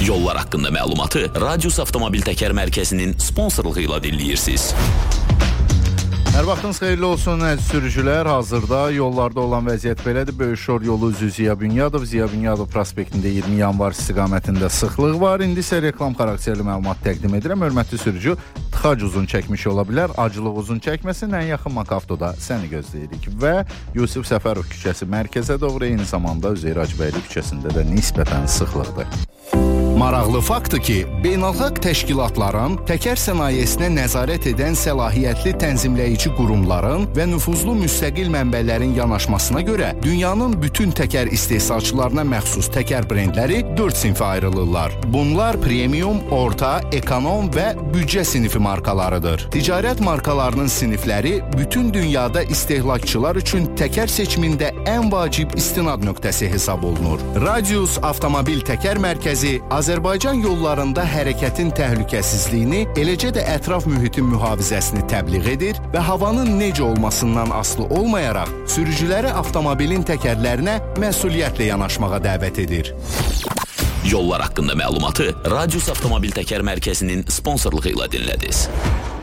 Yollar haqqında məlumatı Radius Avtomobil Təkər Mərkəzinin sponsorluğu ilə dinləyirsiniz. Hər vaxtınız xeyirli olsun, əziz sürücülər. Hazırda yollarda olan vəziyyət belədir. Böyük Şor yolu üzü Ziya Bünyadov prospektində 20 yanvar istiqamətində sıxlıq var. İndi isə reklam xarakterli məlumat təqdim edirəm. Hörmətli sürücü, tıxac uzun çəkmiş ola bilər, acılıq uzun çəkməsin. Ən yaxın Makavtoda səni gözləyirik. Və Yusif Səfərov küçəsi mərkəzə doğru, eyni zamanda Üzeyir Hacıbəyli küçəsində də nisbətən sıxlıqdır. Maraqlı faktdır ki, beynəlxalq təşkilatların, təkər sənayesinə nəzarət edən səlahiyyətli tənzimləyici qurumların və nüfuzlu müstəqil mənbələrin yanaşmasına görə dünyanın bütün təkər istehsalçılarına məxsus təkər brendləri 4 sinfə ayrılırlar. Bunlar premium, orta, ekonom və büdcə sinifi markalarıdır. Ticarət markalarının sinifləri bütün dünyada istehlakçılar üçün təkər seçimində ən vacib istinad nöqtəsi hesab olunur. Radius Avtomobil Təkər Mərkəzi Azərbaycan yollarında hərəkətin təhlükəsizliyini, eləcə də ətraf mühitin mühafizəsini təbliğ edir və havanın necə olmasından asılı olmayaraq sürücüləri avtomobilin təkərlərinə məsuliyyətlə yanaşmağa dəvət edir. Yollar haqqında məlumatı Radius Avtomobil Təkər Mərkəzinin sponsorluğu ilə dinlədiniz.